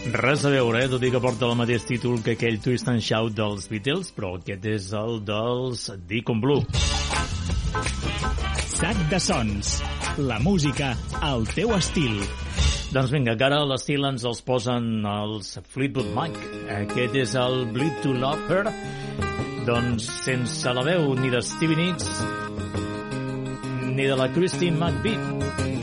Res a veure, tot i que porta el mateix títol que aquell Twist and Shout dels Beatles, però aquest és el dels Deacon Blue. Sac de sons. La música al teu estil. Doncs vinga, que ara l'estil ens els posen els Fleetwood Mac. Aquest és el Bleed to Love Her. Doncs sense la veu ni de Stevie Nicks ni de la Christine McVie.